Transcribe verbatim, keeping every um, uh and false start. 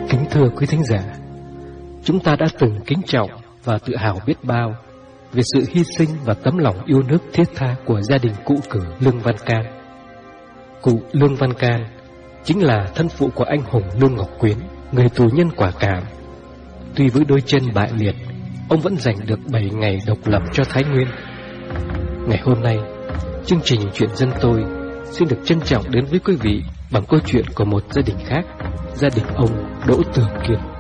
Kính thưa quý thính giả, chúng ta đã từng kính trọng và tự hào biết bao về sự hy sinh và tấm lòng yêu nước thiết tha của gia đình cụ cử Lương Văn Can. Cụ Lương Văn Can chính là thân phụ của anh hùng Lương Ngọc Quyến, người tù nhân quả cảm. Tuy với đôi chân bại liệt, ông vẫn giành được bảy ngày độc lập cho Thái Nguyên. Ngày hôm nay, chương trình Chuyện Dân Tôi xin được trân trọng đến với quý vị bằng câu chuyện của một gia đình khác, gia đình ông Đỗ Tường Kiệt.